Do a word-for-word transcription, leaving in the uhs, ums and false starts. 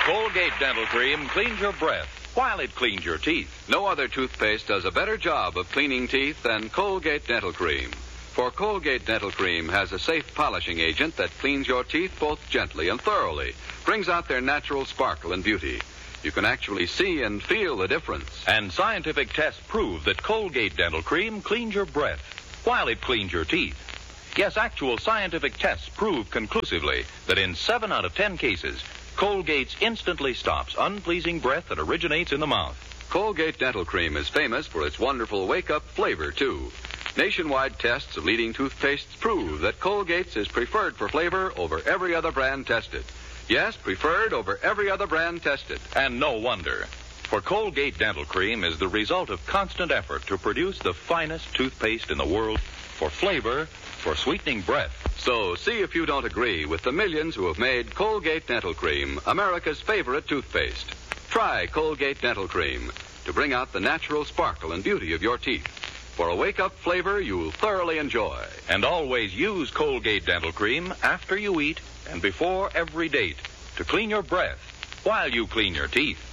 Colgate Dental Cream cleans your breath while it cleans your teeth. No other toothpaste does a better job of cleaning teeth than Colgate Dental Cream. For Colgate Dental Cream has a safe polishing agent that cleans your teeth both gently and thoroughly, brings out their natural sparkle and beauty. You can actually see and feel the difference. And scientific tests prove that Colgate Dental Cream cleans your breath while it cleans your teeth. Yes, actual scientific tests prove conclusively that in seven out of ten cases, Colgate instantly stops unpleasing breath that originates in the mouth. Colgate Dental Cream is famous for its wonderful wake-up flavor, too. Nationwide tests of leading toothpastes prove that Colgate's is preferred for flavor over every other brand tested. Yes, preferred over every other brand tested. And no wonder. For Colgate Dental Cream is the result of constant effort to produce the finest toothpaste in the world for flavor, for sweetening breath. So see if you don't agree with the millions who have made Colgate Dental Cream America's favorite toothpaste. Try Colgate Dental Cream to bring out the natural sparkle and beauty of your teeth. For a wake-up flavor you'll thoroughly enjoy. And always use Colgate Dental Cream after you eat and before every date to clean your breath while you clean your teeth.